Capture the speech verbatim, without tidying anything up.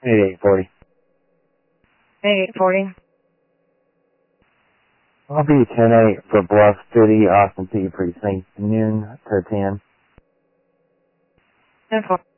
eight forty. eight forty. I'll be ten eight for Bluff City, Austin Peay Precinct, noon to ten. ten four.